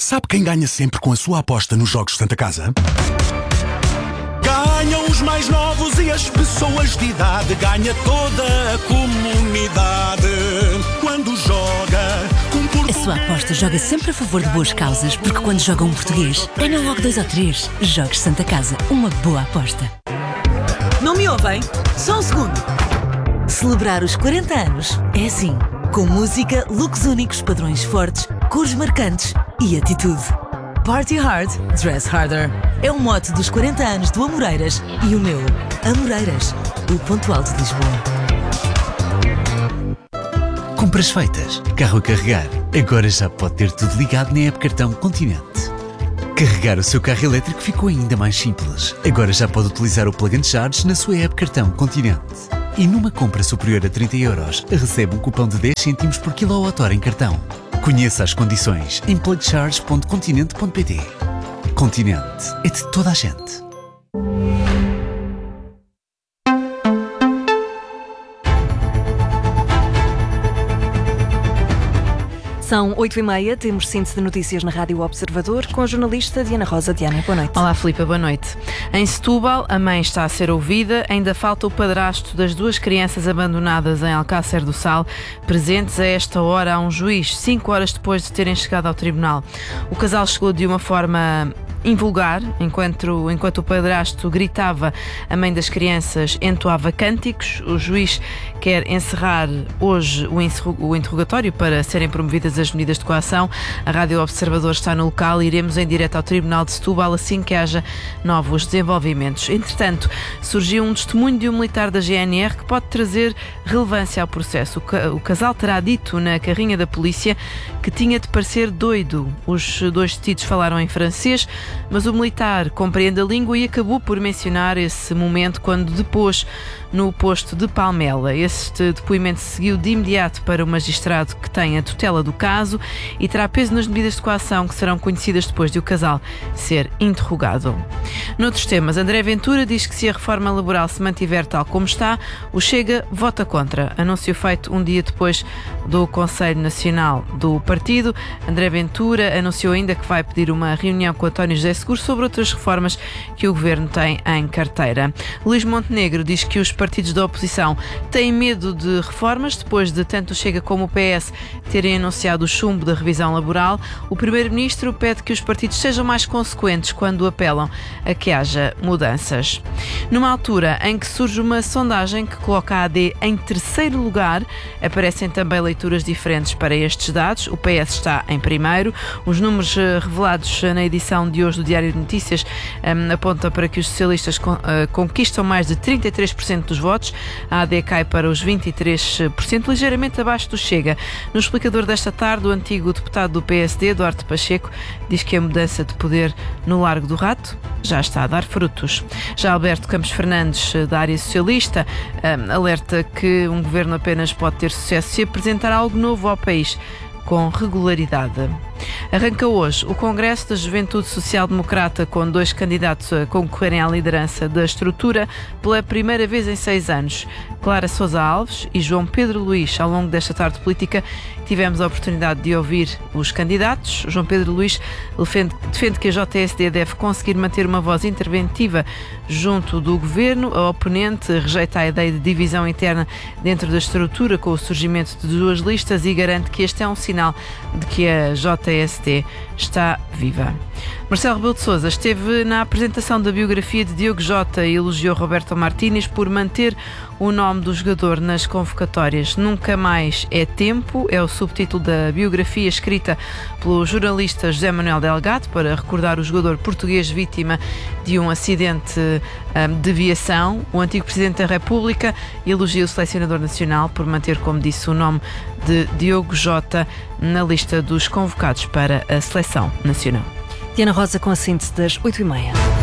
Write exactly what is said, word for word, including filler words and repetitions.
Sabe quem ganha sempre com a sua aposta nos Jogos Santa Casa? Ganham os mais novos e as pessoas de idade. Ganha toda a comunidade quando joga um português. A sua aposta joga sempre a favor de boas causas, porque quando joga um português, ganha logo dois ou três. Jogos Santa Casa, uma boa aposta. Não me ouvem? Só um segundo. Celebrar os quarenta anos é assim, com música, looks únicos, padrões fortes, cores marcantes e atitude. Party hard, dress harder. É o mote dos quarenta anos do Amoreiras e o meu. Amoreiras, o ponto alto de Lisboa. Compras feitas, carro a carregar. Agora já pode ter tudo ligado na app Cartão Continente. Carregar o seu carro elétrico ficou ainda mais simples. Agora já pode utilizar o Plug and Charge na sua app Cartão Continente. E numa compra superior a trinta euros, recebe um cupom de dez cêntimos por quilowatt-hora em cartão. Conheça as condições em plug charge ponto continente ponto pt. Continente é de toda a gente. São oito e meia, temos síntese de notícias na Rádio Observador com a jornalista Diana Rosa. Diana, boa noite. Olá, Filipe, boa noite. Em Setúbal, a mãe está a ser ouvida, ainda falta o padrasto das duas crianças abandonadas em Alcácer do Sal, presentes a esta hora a um juiz, cinco horas depois de terem chegado ao tribunal. O casal chegou de uma forma invulgar, enquanto, enquanto o padrasto gritava, a mãe das crianças entoava cânticos. O juiz quer encerrar hoje o, encerro, o interrogatório para serem promovidas as medidas de coação. A Rádio Observador está no local e iremos em direto ao Tribunal de Setúbal assim que haja novos desenvolvimentos. Entretanto, surgiu um testemunho de um militar da G N R que pode trazer relevância ao processo. O, ca- o casal terá dito na carrinha da polícia que tinha de parecer doido. Os dois detidos falaram em francês, mas o militar compreende a língua e acabou por mencionar esse momento quando depôs no posto de Palmela. Este depoimento seguiu de imediato para o magistrado que tem a tutela do caso e terá peso nas medidas de coação que serão conhecidas depois de o casal ser interrogado. Noutros temas, André Ventura diz que se a reforma laboral se mantiver tal como está, o Chega vota contra. Anúncio feito um dia depois do Conselho Nacional do Partido. André Ventura anunciou ainda que vai pedir uma reunião com António José Seguro sobre outras reformas que o Governo tem em carteira. Luís Montenegro diz que os partidos da oposição têm medo de reformas depois de tanto o Chega como o P S terem anunciado o chumbo da revisão laboral. O Primeiro-Ministro pede que os partidos sejam mais consequentes quando apelam a que haja mudanças. Numa altura em que surge uma sondagem que coloca a A D em terceiro lugar, aparecem também leituras diferentes para estes dados. O P S está em primeiro. Os números revelados na edição de hoje do Diário de Notícias um, apontam para que os socialistas con- uh, conquistam mais de trinta e três por cento dos votos. A A D cai para os vinte e três por cento, ligeiramente abaixo do Chega. No explicador desta tarde, o antigo deputado do P S D, Duarte Pacheco, diz que a mudança de poder no Largo do Rato já está a dar frutos. Já Alberto Campos Fernandes, da área socialista, um, alerta que um governo apenas pode ter sucesso se apresentar algo novo ao país com regularidade. Arranca hoje o Congresso da Juventude Social Democrata com dois candidatos a concorrerem à liderança da estrutura pela primeira vez em seis anos. Clara Sousa Alves e João Pedro Luís. Ao longo desta tarde política tivemos a oportunidade de ouvir os candidatos. João Pedro Luís defende, defende que a J S D deve conseguir manter uma voz interventiva junto do governo. A oponente rejeita a ideia de divisão interna dentro da estrutura com o surgimento de duas listas e garante que este é um sinal de que a J S D está viva. Marcelo Rebelo de Sousa esteve na apresentação da biografia de Diogo Jota e elogiou Roberto Martínez por manter o nome do jogador nas convocatórias. Nunca mais é tempo, é o subtítulo da biografia escrita pelo jornalista José Manuel Delgado para recordar o jogador português vítima de um acidente um, de viação. O antigo Presidente da República elogia o selecionador nacional por manter, como disse, o nome de Diogo Jota na lista dos convocados para a seleção nacional. Diana Rosa com a síntese das oito e meia.